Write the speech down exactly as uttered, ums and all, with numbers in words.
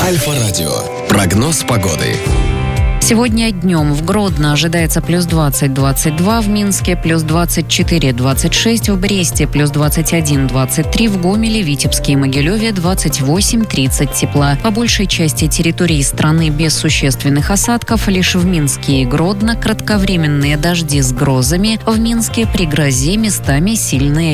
Альфа-радио. Прогноз погоды. Сегодня днем в Гродно ожидается плюс двадцать - двадцать два, в Минске плюс двадцать четыре - двадцать шесть, в Бресте плюс двадцать один - двадцать три, в Гомеле, Витебске и Могилеве двадцать восемь - тридцать тепла. По большей части территории страны без существенных осадков, лишь в Минске и Гродно кратковременные дожди с грозами, в Минске при грозе местами сильные